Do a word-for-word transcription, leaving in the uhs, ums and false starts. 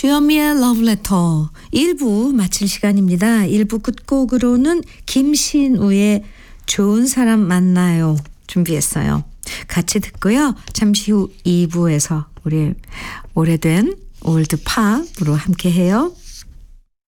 주현미의 러브레터 일 부 마칠 시간입니다. 일 부 끝곡으로는 김신우의 좋은 사람 만나요 준비했어요. 같이 듣고요. 잠시 후 이 부에서 우리 오래된 올드팝으로 함께해요.